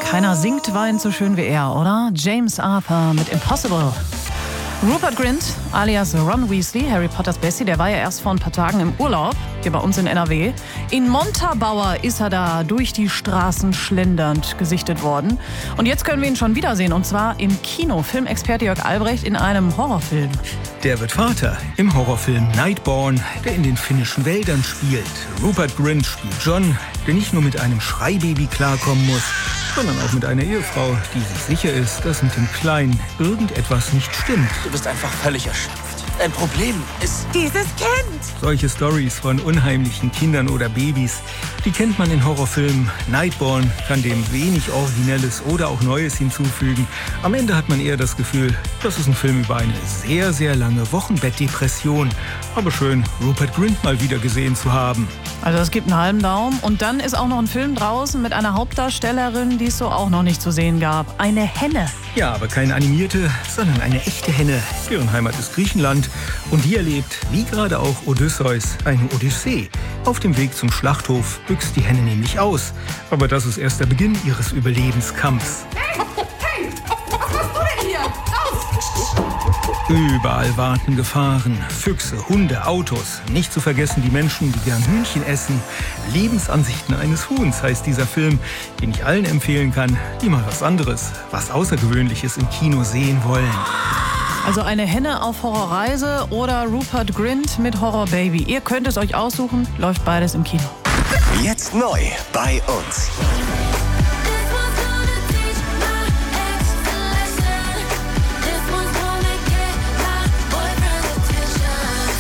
Keiner singt, weint so schön wie er, oder? James Arthur mit Impossible. Rupert Grint, alias Ron Weasley, Harry Potters Bessie, der war ja erst vor ein paar Tagen im Urlaub, hier bei uns in NRW. In Montabaur ist er da durch die Straßen schlendernd gesichtet worden. Und jetzt können wir ihn schon wiedersehen, und zwar im Kino. Filmexperte Jörg Albrecht in einem Horrorfilm. Der wird Vater im Horrorfilm Nightborn, der in den finnischen Wäldern spielt. Rupert Grint spielt John, der nicht nur mit einem Schreibaby klarkommen muss, sondern auch mit einer Ehefrau, die sich sicher ist, dass mit dem Kleinen irgendetwas nicht stimmt. Du bist einfach völlig erschöpft. Dein Problem ist dieses Kind. Solche Storys von unheimlichen Kindern oder Babys, die kennt man in Horrorfilmen. Nightborn kann dem wenig Originelles oder auch Neues hinzufügen. Am Ende hat man eher das Gefühl, das ist ein Film über eine sehr, sehr lange Wochenbettdepression. Aber schön, Rupert Grint mal wieder gesehen zu haben. Also es gibt einen halben Daumen. Und dann ist auch noch ein Film draußen mit einer Hauptdarstellerin, die es so auch noch nicht zu sehen gab. Eine Henne. Ja, aber keine animierte, sondern eine echte Henne. Deren Heimat ist Griechenland. Und die erlebt, wie gerade auch Odysseus, eine Odyssee. Auf dem Weg zum Schlachthof büxt die Henne nämlich aus. Aber das ist erst der Beginn ihres Überlebenskampfs. Hey, was machst du denn hier? Raus! Überall warten Gefahren. Füchse, Hunde, Autos. Nicht zu vergessen die Menschen, die gern Hühnchen essen. Lebensansichten eines Huhns heißt dieser Film, den ich allen empfehlen kann, die mal was anderes, was Außergewöhnliches im Kino sehen wollen. Also eine Henne auf Horrorreise oder Rupert Grint mit Horrorbaby. Ihr könnt es euch aussuchen, läuft beides im Kino. Jetzt neu bei uns.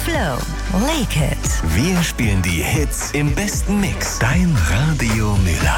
Flow, Lake It. Wir spielen die Hits im besten Mix. Dein Radio Müller.